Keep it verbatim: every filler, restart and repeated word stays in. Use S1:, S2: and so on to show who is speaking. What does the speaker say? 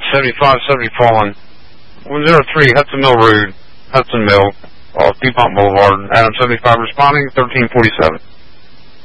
S1: seventy-five seventy fallen. one oh three Hudson Mill Road, Hudson Mill, uh, DuPont Boulevard. Adam seventy-five responding, thirteen forty-seven.